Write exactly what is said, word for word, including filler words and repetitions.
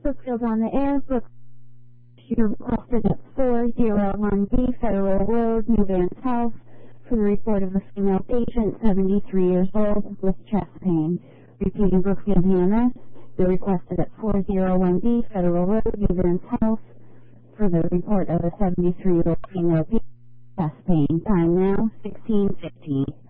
Brookfield on the air. Brookfield, you're requested at four oh one B Federal Road, New Vance Health, for the report of a female patient, seventy-three years old, with chest pain. Repeating Brookfield E M S, you're requested at four oh one B Federal Road, New Vance Health, for the report of a seventy-three-year-old female patient, chest pain. Time now, sixteen fifteen.